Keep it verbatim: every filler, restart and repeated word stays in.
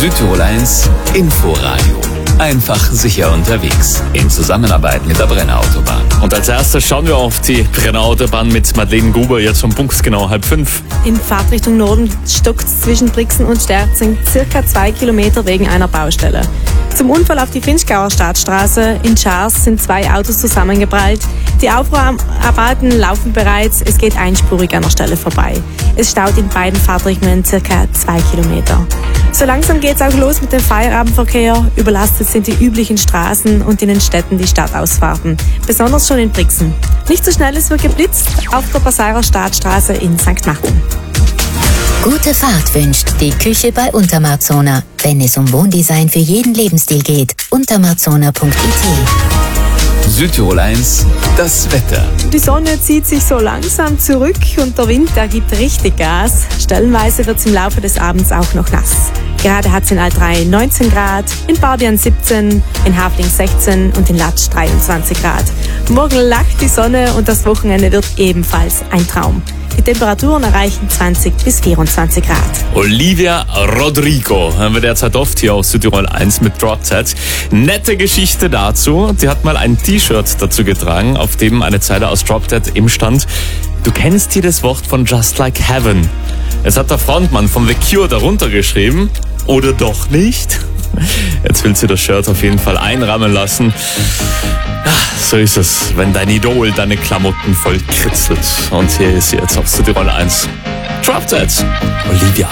Südtirol eins Inforadio. Einfach sicher unterwegs. In Zusammenarbeit mit der Brenner Autobahn. Und als erstes schauen wir auf die Brenner Autobahn mit Madeleine Gruber, jetzt um punktgenau halb fünf. In Fahrtrichtung Norden stockt es zwischen Brixen und Sterzing circa zwei Kilometer wegen einer Baustelle. Zum Unfall auf die Finchgauer Staatsstraße in Schaars sind zwei Autos zusammengeprallt. Die Aufräumarbeiten laufen bereits, es geht einspurig an der Stelle vorbei. Es staut in beiden Fahrtrichtungen circa zwei Kilometer. So langsam geht es auch los mit dem Feierabendverkehr. Überlastet sind die üblichen Straßen und in den Städten die Stadtausfahrten. Besonders schon in Brixen. Nicht so schnell, es wird geblitzt auf der Passauer Staatsstraße in Sankt Martin. Gute Fahrt wünscht die Küche bei Untermarzona. Wenn es um Wohndesign für jeden Lebensstil geht, untermarzona punkt it. Südtirol eins, das Wetter. Die Sonne zieht sich so langsam zurück und der Wind, der gibt richtig Gas. Stellenweise wird es im Laufe des Abends auch noch nass. Gerade hat es in Altrei neunzehn Grad, in Barbian siebzehn, in Hafling sechzehn und in Latsch dreiundzwanzig Grad. Morgen lacht die Sonne und das Wochenende wird ebenfalls ein Traum. Die Temperaturen erreichen zwanzig bis vierundzwanzig Grad. Olivia Rodrigo haben wir derzeit oft hier auf Südtirol eins mit Drop Dead. Nette Geschichte dazu. Sie hat mal ein T-Shirt dazu getragen, auf dem eine Zeile aus Drop Dead im stand: Du kennst jedes Wort von Just Like Heaven. Es hat der Frontmann von The Cure darunter geschrieben. Oder doch nicht? Jetzt will sie das Shirt auf jeden Fall einrahmen lassen. So ist es, wenn dein Idol deine Klamotten voll kritzelt. Und hier ist sie jetzt auf Südtirol eins. Drop Dead, Olivia.